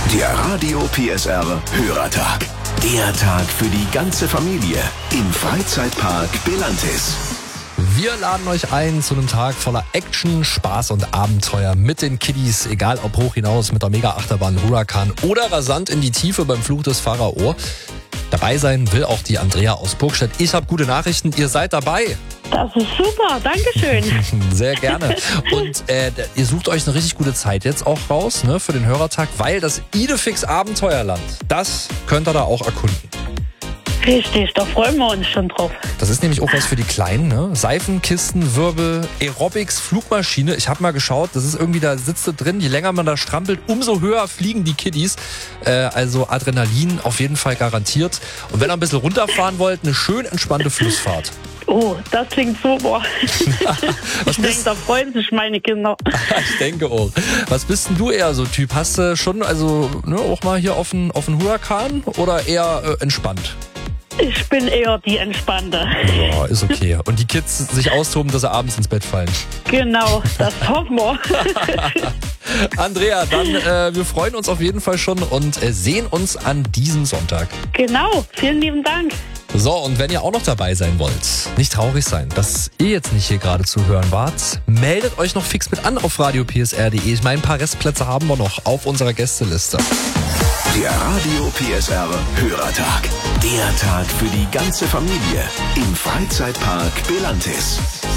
Der Radio PSR Hörertag. Der Tag für die ganze Familie im Freizeitpark Belantis. Wir laden euch ein zu einem Tag voller Action, Spaß und Abenteuer mit den Kiddies. Egal ob hoch hinaus mit der Mega-Achterbahn Huracan oder rasant in die Tiefe beim Fluch des Pharao. Dabei sein will auch die Andrea aus Burgstedt. Ich habe gute Nachrichten, ihr seid dabei. Das ist super, Dankeschön. Sehr gerne. Und ihr sucht euch eine richtig gute Zeit jetzt auch raus, ne, für den Hörertag, weil das Idefix Abenteuerland, das könnt ihr da auch erkunden. Richtig, da freuen wir uns schon drauf. Das ist nämlich auch was für die Kleinen, ne? Seifenkisten, Wirbel, Aerobics, Flugmaschine. Ich habe mal geschaut, das ist irgendwie, da sitzt du drin, je länger man da strampelt, umso höher fliegen die Kiddies. Also Adrenalin auf jeden Fall garantiert. Und wenn ihr ein bisschen runterfahren wollt, eine schön entspannte Flussfahrt. Oh, das klingt super. Was Ich denke, da freuen sich meine Kinder. Ich denke auch. Was bist denn du eher so Typ? Hast du schon also auch mal hier auf den Huracan oder eher entspannt? Ich bin eher die Entspannte. Ja, ist okay. Und die Kids sich austoben, dass sie abends ins Bett fallen. Genau, das hoffen wir. Andrea, dann wir freuen uns auf jeden Fall schon und sehen uns an diesem Sonntag. Genau, vielen lieben Dank. So, und wenn ihr auch noch dabei sein wollt, nicht traurig sein, dass ihr jetzt nicht hier gerade zu hören wart, meldet euch noch fix mit an auf radiopsr.de. Ich meine, ein paar Restplätze haben wir noch auf unserer Gästeliste. Der Radio PSR Hörertag. Der Tag für die ganze Familie im Freizeitpark Belantis.